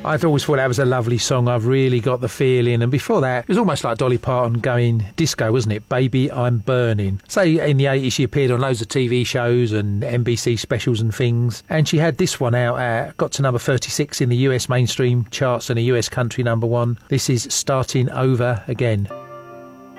I've always thought that was a lovely song. I've really got the feeling. And before that, it was almost like Dolly Parton going disco, wasn't it? Baby, I'm Burning. So in the 80s, she appeared on loads of TV shows and NBC specials and things. And she had this one out, got to number 36 in the US mainstream charts and a US country number 1. This is Starting Over Again.